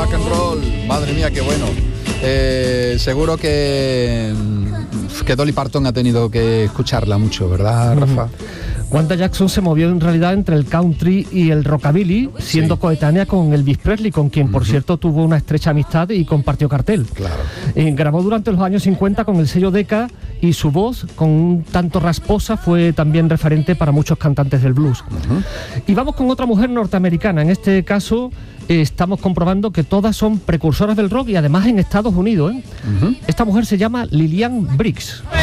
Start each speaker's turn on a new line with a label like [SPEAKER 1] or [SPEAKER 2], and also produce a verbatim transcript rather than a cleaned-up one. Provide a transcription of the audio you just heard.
[SPEAKER 1] rock and roll. Madre mía, qué bueno. Eh, seguro que, que Dolly Parton ha tenido que escucharla mucho, ¿verdad, Rafa?
[SPEAKER 2] Uh-huh. Wanda Jackson se movió en realidad entre el country y el rockabilly, siendo sí. coetánea con Elvis Presley, con quien, por uh-huh. cierto, tuvo una estrecha amistad y compartió cartel.
[SPEAKER 1] Claro.
[SPEAKER 2] Eh, grabó durante los años cincuenta con el sello Decca y su voz, con un tanto rasposa, fue también referente para muchos cantantes del blues. Uh-huh. Y vamos con otra mujer norteamericana. En este caso, eh, estamos comprobando que todas son precursoras del rock y además en Estados Unidos, ¿eh? Uh-huh. Esta mujer se llama Lillian Briggs.